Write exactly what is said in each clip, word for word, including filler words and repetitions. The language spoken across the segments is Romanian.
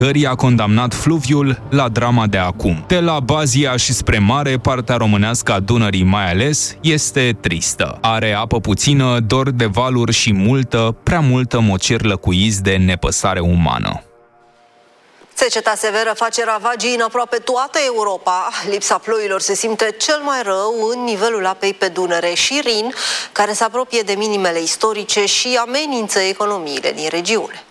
Țării a condamnat fluviul la drama de acum. De la Bazia și spre mare, partea românească a Dunării mai ales, este tristă. Are apă puțină, dor de valuri și multă, prea multă mocirlă cu iz de nepăsare umană. Seceta severă face ravagii în aproape toată Europa. Lipsa ploilor se simte cel mai rău în nivelul apei pe Dunăre și Rin, care se apropie de minimele istorice și amenință economiile din regiune.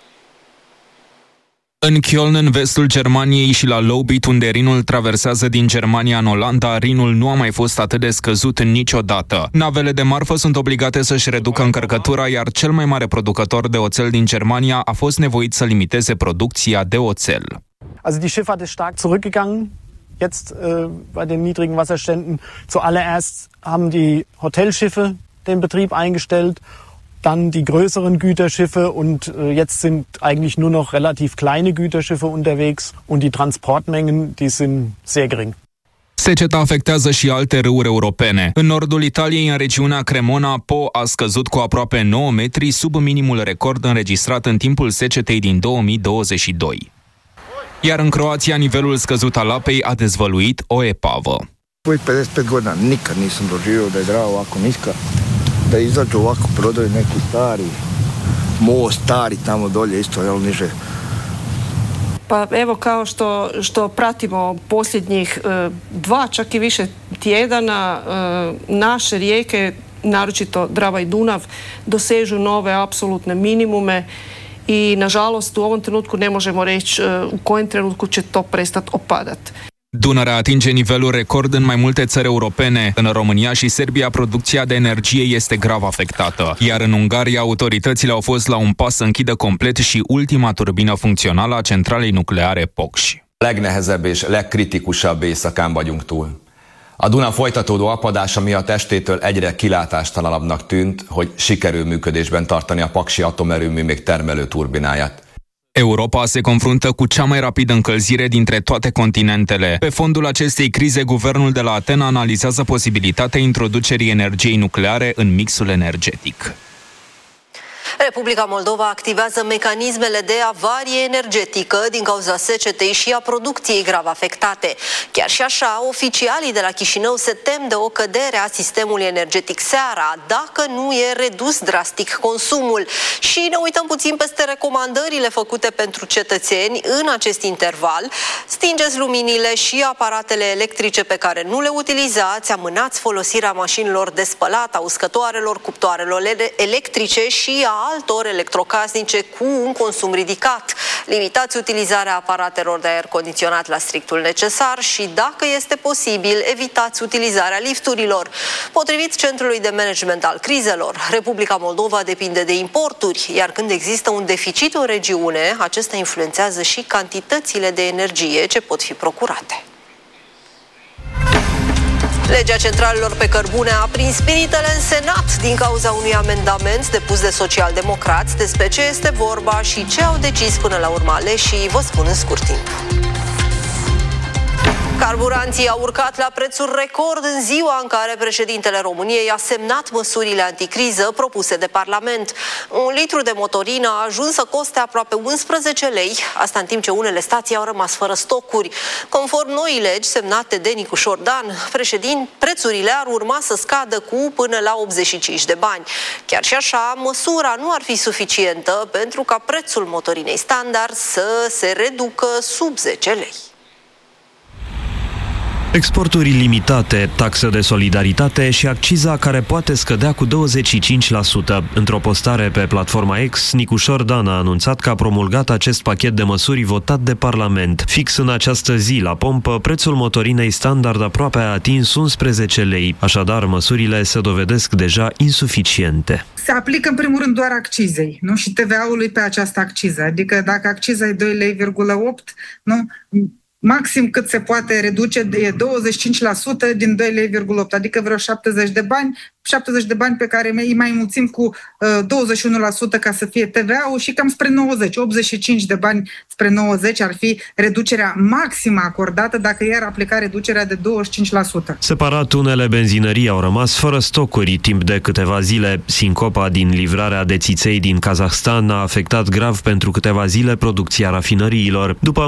În Köln, în vestul Germaniei, și la Lobit, unde Rinul traversează din Germania în Olanda, Rinul nu a mai fost atât de scăzut niciodată. Navele de marfă sunt obligate să-și reducă încărcătura, iar cel mai mare producător de oțel din Germania a fost nevoit să limiteze producția de oțel. Also die Schifffahrt ist stark zurückgegangen. Jetzt äh, bei den niedrigen Wasserständen. Zuallererst haben die Hotelschiffe den Betrieb eingestellt. Dann die größeren Güterschiffe und äh, jetzt sind eigentlich nur noch relativ kleine Güterschiffe unterwegs und die Transportmengen, die sind sehr gering. Seceta afectează și alte râuri europene. În nordul Italiei, în regiunea Cremona, Po a scăzut cu aproape nouă metri sub minimul record înregistrat în timpul secetei din două mii douăzeci și doi. Iar în Croația, nivelul scăzut al apei a dezvăluit o epavă. Păi pedeset pet godina nikad nisam doživio da je Drava ovako niska. Da izađu ovako brodovi neki stari, most stari tamo dolje isto, jel, niže. Pa evo, kao što, što pratimo posljednjih e, dva, čak i više tjedana, e, naše rijeke, naročito Drava i Dunav, dosežu nove apsolutne minimume i, nažalost, u ovom trenutku ne možemo reći e, u kojem trenutku će to prestati opadati. Dunărea atinge nivelul record în mai multe țări europene. În România și Serbia, producția de energie este grav afectată. Iar în Ungaria, autoritățile au fost la un pas să închidă complet și ultima turbină funcțională a centralei nucleare Pokshi. Legnehezebb és legkritikusabb éjszakán vagyunk túl. A Duna folytatódó apadása miatt estétől egyre kilátástalanabbnak tűnt, hogy sikerül működésben tartani a Paksi atomerőmű még termelő turbináját. Europa se confruntă cu cea mai rapidă încălzire dintre toate continentele. Pe fondul acestei crize, guvernul de la Atena analizează posibilitatea introducerii energiei nucleare în mixul energetic. Republica Moldova activează mecanismele de avarie energetică din cauza secetei și a producției grav afectate. Chiar și așa, oficialii de la Chișinău se tem de o cădere a sistemului energetic seara, dacă nu e redus drastic consumul. Și ne uităm puțin peste recomandările făcute pentru cetățeni în acest interval. Stingeți luminile și aparatele electrice pe care nu le utilizați, amânați folosirea mașinilor de spălat, a uscătoarelor, cuptoarelor electrice și a altor electrocasnice cu un consum ridicat. Limitați utilizarea aparatelor de aer condiționat la strictul necesar și, dacă este posibil, evitați utilizarea lifturilor. Potrivit Centrului de Management al Crizelor, Republica Moldova depinde de importuri, iar când există un deficit în regiune, acesta influențează și cantitățile de energie ce pot fi procurate. Legea centralelor pe cărbune a prins spiritele în Senat din cauza unui amendament depus de socialdemocrați. Despre ce este vorba și ce au decis până la urmă aleșii, vă spun în scurt timp. Carburanții au urcat la prețuri record în ziua în care președintele României a semnat măsurile anticriză propuse de Parlament. Un litru de motorină a ajuns să coste aproape unsprezece lei, asta în timp ce unele stații au rămas fără stocuri. Conform noii legi semnate de Nicu Șordan, președinte, prețurile ar urma să scadă cu până la optzeci și cinci de bani. Chiar și așa, măsura nu ar fi suficientă pentru ca prețul motorinei standard să se reducă sub zece lei. Exporturi limitate, taxă de solidaritate și acciza care poate scădea cu douăzeci și cinci la sută. Într-o postare pe platforma X, Nicu Șordan a anunțat că a promulgat acest pachet de măsuri votat de Parlament. Fix în această zi, la pompă, prețul motorinei standard aproape a atins unsprezece lei. Așadar, măsurile se dovedesc deja insuficiente. Se aplică în primul rând doar accizei, nu? Și T V A-ului pe această acciză. Adică dacă acciza e doi lei virgulă opt, nu? Maxim cât se poate reduce e douăzeci și cinci la sută din doi lei virgulă opt, adică vreo șaptezeci de bani, șaptezeci de bani pe care îi mai mulțim cu uh, douăzeci și unu la sută ca să fie T V A-ul și cam spre nouăzeci, optzeci și cinci de bani spre nouăzeci ar fi reducerea maximă acordată dacă i-ar aplica reducerea de douăzeci și cinci la sută. Separat, unele benzinării au rămas fără stocuri timp de câteva zile. Sincopa din livrarea de țiței din Kazahstan a afectat grav pentru câteva zile producția rafinăriilor. După